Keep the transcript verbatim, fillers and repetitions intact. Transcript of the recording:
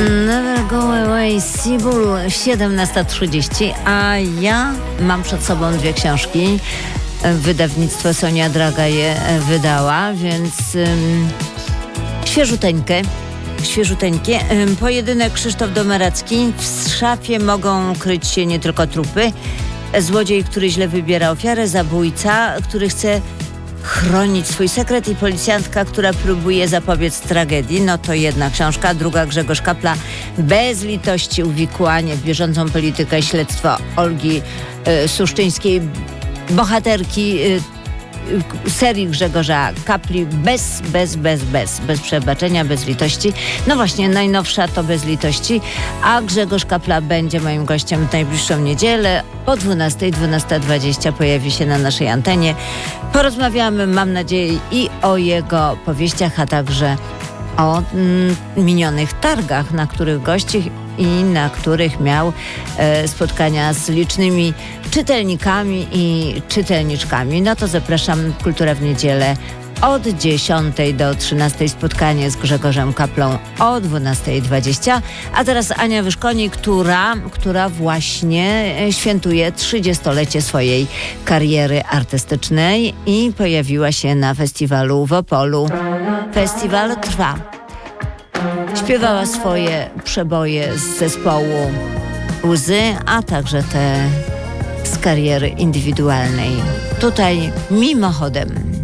Never Go Away, Sibul, siedemnasta trzydzieści, a ja mam przed sobą dwie książki. Wydawnictwo Sonia Draga je wydała, więc um, świeżuteńkę. Świeżuteńkie. Um, pojedynek Krzysztof Domeracki. W szafie mogą kryć się nie tylko trupy. Złodziej, który źle wybiera ofiarę, zabójca, który chce chronić swój sekret i policjantka, która próbuje zapobiec tragedii. No to jedna książka. Druga Grzegorz Kapla. Bez litości uwikłanie w bieżącą politykę śledztwa Olgi y, Suszczyńskiej, bohaterki y, y, serii Grzegorza Kapli. Bez, bez, bez, bez. Bez przebaczenia, bez litości. No właśnie, najnowsza to Bez litości. A Grzegorz Kapla będzie moim gościem w najbliższą niedzielę. O dwunastej, dwunasta dwadzieścia pojawi się na naszej antenie. Porozmawiamy, mam nadzieję, i o jego powieściach, a także o mm, minionych targach, na których gości i na których miał e, spotkania z licznymi czytelnikami i czytelniczkami. No to zapraszam, Kultura w niedzielę. Od dziesiątej do trzynastej spotkanie z Grzegorzem Kaplą o dwunasta dwadzieścia. A teraz Ania Wyszkoni, która, która właśnie świętuje trzydziestolecie swojej kariery artystycznej i pojawiła się na festiwalu w Opolu. Festiwal trwa. Śpiewała swoje przeboje z zespołu Łzy, a także te z kariery indywidualnej. Tutaj mimochodem.